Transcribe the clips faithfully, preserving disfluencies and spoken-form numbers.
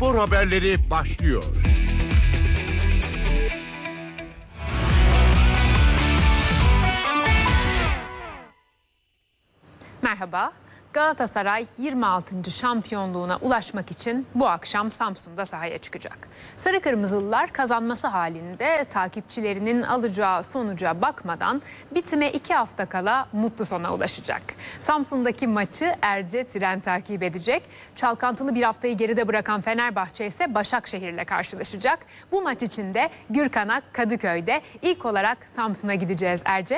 spor haberleri başlıyor. Merhaba. Galatasaray yirmi altıncı şampiyonluğuna ulaşmak için bu akşam Samsun'da sahaya çıkacak. Sarı Kırmızılılar kazanması halinde takipçilerinin alacağı sonuca bakmadan bitime iki hafta kala mutlu sona ulaşacak. Samsun'daki maçı Erce Tren takip edecek. Çalkantılı bir haftayı geride bırakan Fenerbahçe ise Başakşehir'le karşılaşacak. Bu maç için de Gürkanak Kadıköy'de. İlk olarak Samsun'a gideceğiz Erce.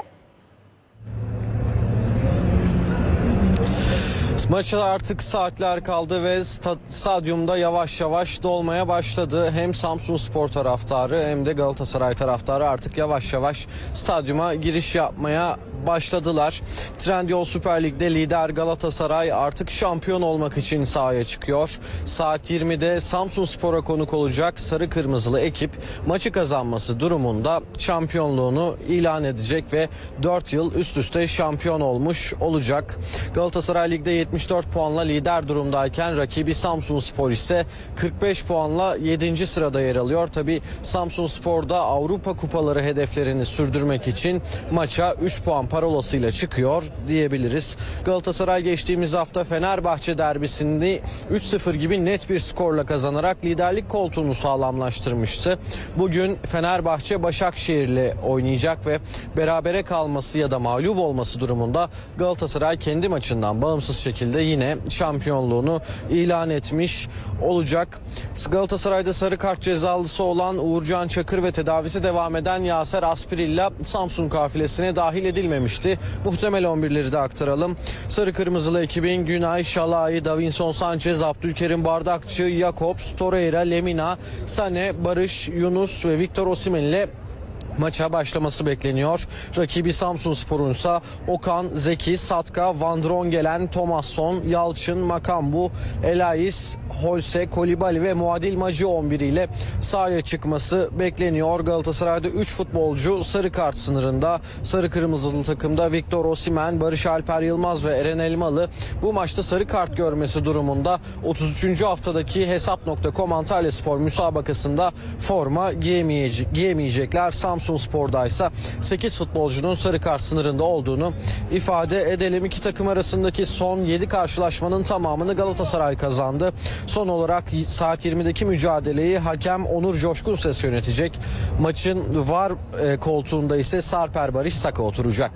Maça artık saatler kaldı ve stadyumda yavaş yavaş dolmaya başladı. Hem Samsunspor taraftarı hem de Galatasaray taraftarı artık yavaş yavaş stadyuma giriş yapmaya başladılar. Trendyol Süper Lig'de lider Galatasaray artık şampiyon olmak için sahaya çıkıyor. Saat yirmide Samsunspor'a konuk olacak sarı kırmızılı ekip maçı kazanması durumunda şampiyonluğunu ilan edecek ve dört yıl üst üste şampiyon olmuş olacak. Galatasaray Lig'de yetmiş dört puanla lider durumdayken rakibi Samsunspor ise kırk beş puanla yedinci sırada yer alıyor. Tabii Samsunspor'da Avrupa kupaları hedeflerini sürdürmek için maça üç puan parolasıyla çıkıyor diyebiliriz. Galatasaray geçtiğimiz hafta Fenerbahçe derbisini üç sıfır gibi net bir skorla kazanarak liderlik koltuğunu sağlamlaştırmıştı. Bugün Fenerbahçe Başakşehir'le oynayacak ve berabere kalması ya da mağlup olması durumunda Galatasaray kendi maçından bağımsız şekilde yine şampiyonluğunu ilan etmiş olacak. Galatasaray'da sarı kart cezalısı olan Uğurcan Çakır ve tedavisi devam eden Yaser Aspirilla Samsun kafilesine dahil edilmemişti. Muhtemel on birleri de aktaralım. Sarı kırmızılı ekibin Günay, Şalay, Davinson Sanchez, Abdülkerim Bardakçı, Jakobs, Torreira, Lemina, Sane, Barış, Yunus ve Victor Osimhen ile maça başlaması bekleniyor. Rakibi Samsunspor'un ise Okan, Zeki, Satka, Van Drongelen, Thomasson, Yalçın, Makambu, Elais, Holse, Kolibali ve Muadil Maci on bir ile sahaya çıkması bekleniyor. Galatasaray'da üç futbolcu sarı kart sınırında. Sarı kırmızılı takımda Victor Osimhen, Barış Alper Yılmaz ve Eren Elmalı bu maçta sarı kart görmesi durumunda otuz üçüncü haftadaki hesap nokta com Antalyaspor müsabakasında forma giyemeyecek, giyemeyecekler. Samsunspor'da ise sekiz futbolcunun sarı kart sınırında olduğunu ifade edelim. İki takım arasındaki son yedi karşılaşmanın tamamını Galatasaray kazandı. Son olarak saat yirmideki mücadeleyi hakem Onur Coşkunses yönetecek. Maçın var e, koltuğunda ise Sarper Barış Saka oturacak.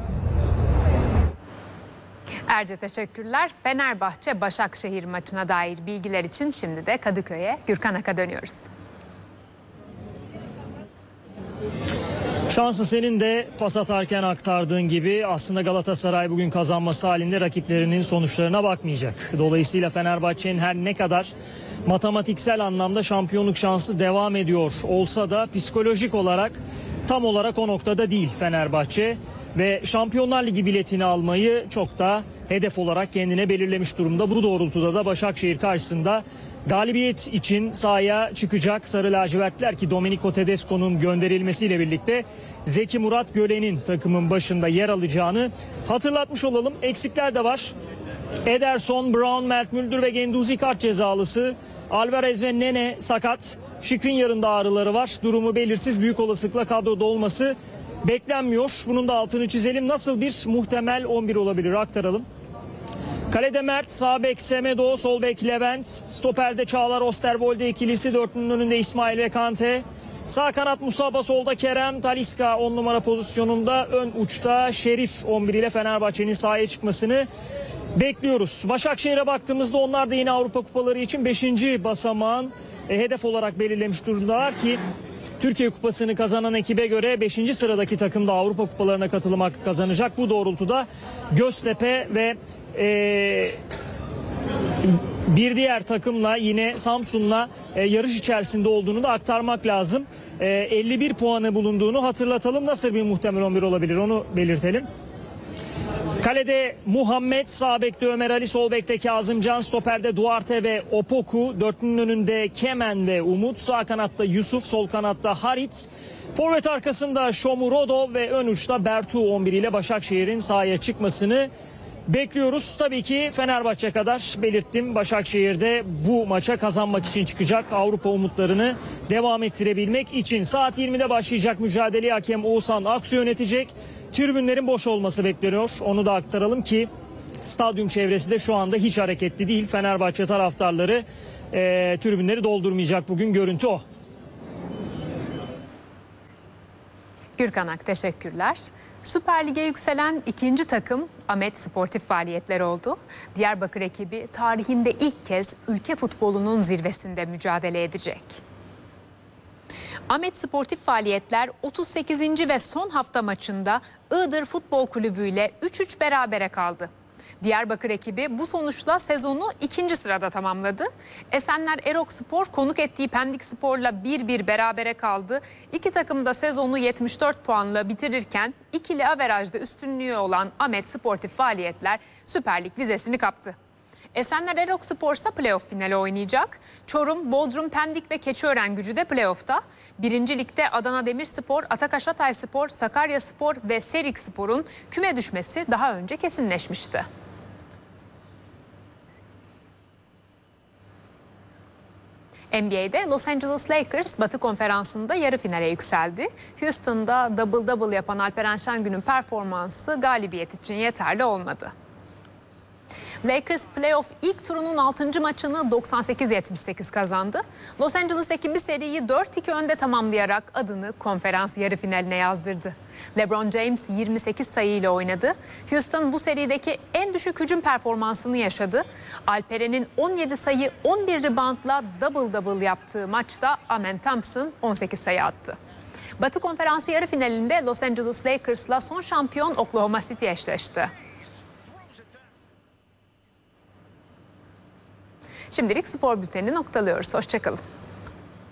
Erce teşekkürler. Fenerbahçe Başakşehir maçına dair bilgiler için şimdi de Kadıköy'e Gürkan Ak'a dönüyoruz. Şansı senin de pas atarken aktardığın gibi aslında Galatasaray bugün kazanması halinde rakiplerinin sonuçlarına bakmayacak. Dolayısıyla Fenerbahçe'nin her ne kadar matematiksel anlamda şampiyonluk şansı devam ediyor olsa da psikolojik olarak tam olarak o noktada değil Fenerbahçe ve Şampiyonlar Ligi biletini almayı çok da hedef olarak kendine belirlemiş durumda. Bu doğrultuda da Başakşehir karşısında galibiyet için sahaya çıkacak Sarı Lacivertliler ki Domenico Tedesco'nun gönderilmesiyle birlikte Zeki Murat Gölen'in takımın başında yer alacağını hatırlatmış olalım. Eksikler de var. Ederson, Brown, Mert Müldür ve Genduzi kart cezalısı. Alvarez ve Nene sakat. Skriniar'ın da ağrıları var. Durumu belirsiz, büyük olasılıkla kadroda olması beklenmiyor. Bunun da altını çizelim. Nasıl bir muhtemel on bir olabilir aktaralım. Kalede Mert, sağ bek Semedo, sol bek Levent, stoperde Çağlar Osterwolde ikilisi, dörtlünün önünde İsmail ve Kante. Sağ kanat Musaba, solda Kerem, Talisca on numara pozisyonunda, ön uçta Şerif on bir ile Fenerbahçe'nin sahaya çıkmasını bekliyoruz. Başakşehir'e baktığımızda onlar da yine Avrupa Kupaları için beşinci basamağın e, hedef olarak belirlemiş durumdalar ki Türkiye Kupası'nı kazanan ekibe göre beşinci sıradaki takım da Avrupa Kupalarına katılım hakkı kazanacak. Bu doğrultuda Göztepe ve e, bir diğer takımla yine Samsun'la e, yarış içerisinde olduğunu da aktarmak lazım. E, elli bir puanı bulunduğunu hatırlatalım. Nasıl bir muhtemel on bir olabilir onu belirtelim. Kalede Muhammed, sağ bekte Ömer Ali, sol bekte Kazımcan, stoperde Duarte ve Opoku, dörtlünün önünde Kemen ve Umut, sağ kanatta Yusuf, sol kanatta Harit, forvet arkasında Shomurodov ve ön uçta Bertu on bir ile Başakşehir'in sahaya çıkmasını Bekliyoruz. Tabii ki Fenerbahçe kadar belirttim. Başakşehir'de bu maça kazanmak için çıkacak. Avrupa umutlarını devam ettirebilmek için. Saat yirmide başlayacak mücadeleyi hakem Oğuzhan Aksu yönetecek. Tribünlerin boş olması bekleniyor. Onu da aktaralım ki stadyum çevresi de şu anda hiç hareketli değil. Fenerbahçe taraftarları e, tribünleri doldurmayacak bugün. Görüntü o. Gürkan Ak, teşekkürler. Süper Lig'e yükselen ikinci takım Ahmet Sportif Faaliyetler oldu. Diyarbakır ekibi tarihinde ilk kez ülke futbolunun zirvesinde mücadele edecek. Ahmet Sportif Faaliyetler otuz sekizinci ve son hafta maçında Iğdır Futbol Kulübü ile üç üç berabere kaldı. Diyarbakır ekibi bu sonuçla sezonu ikinci sırada tamamladı. Esenler Erokspor konuk ettiği Pendik Spor'la bir bir berabere kaldı. İki takım da sezonu yetmiş dört puanla bitirirken ikili averajda üstünlüğü olan Ahmet Sportif Faaliyetler Süper Lig vizesini kaptı. Esenler Erokspor ise playoff finali oynayacak. Çorum, Bodrum, Pendik ve Keçiören-Gücü de playoff'ta. Birinci Lig'de Adana Demirspor, Atakaş Hatayspor, Sakaryaspor ve Serikspor'un küme düşmesi daha önce kesinleşmişti. N B A'de Los Angeles Lakers Batı Konferansı'nda yarı finale yükseldi. Houston'da double double yapan Alperen Şengün'ün performansı galibiyet için yeterli olmadı. Lakers playoff ilk turunun altıncı maçını doksan sekiz yetmiş sekiz kazandı. Los Angeles ekibi seriyi dört iki önde tamamlayarak adını konferans yarı finaline yazdırdı. LeBron James yirmi sekiz sayıyla oynadı. Houston bu serideki en düşük hücum performansını yaşadı. Alperen'in on yedi sayı on bir reboundla double double yaptığı maçta Amen Thompson on sekiz sayı attı. Batı Konferansı yarı finalinde Los Angeles Lakers'la son şampiyon Oklahoma City eşleşti. Şimdilik spor bültenini noktalıyoruz. Hoşçakalın.